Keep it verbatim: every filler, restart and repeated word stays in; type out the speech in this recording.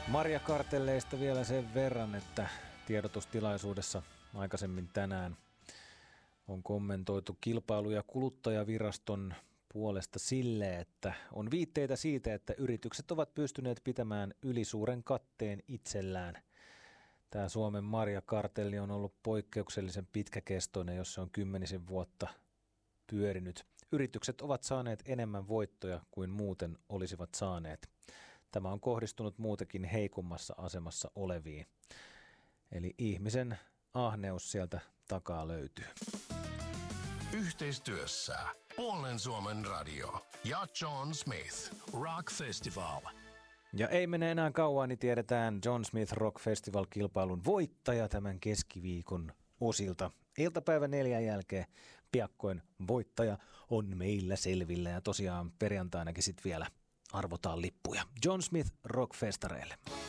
Marjakartelleista vielä sen verran, että tiedotustilaisuudessa aikaisemmin tänään on kommentoitu kilpailu- ja kuluttajaviraston puolesta sille, että on viitteitä siitä, että yritykset ovat pystyneet pitämään ylisuuren katteen itsellään. Tämä Suomen marjakartelli on ollut poikkeuksellisen pitkäkestoinen, jos se on kymmenisen vuotta pyörinyt. Yritykset ovat saaneet enemmän voittoja kuin muuten olisivat saaneet. Tämä on kohdistunut muutenkin heikommassa asemassa oleviin. Eli ihmisen ahneus sieltä takaa löytyy. Yhteistyössä Puolen Suomen radio ja John Smith Rock Festival. Ja ei mene enää kauan, niin tiedetään John Smith Rock Festival-kilpailun voittaja tämän keskiviikon osilta. Iltapäivän neljän jälkeen piakkoin voittaja on meillä selvillä ja tosiaan perjantainakin sitten vielä arvotaan lippuja John Smith Rock Festareille.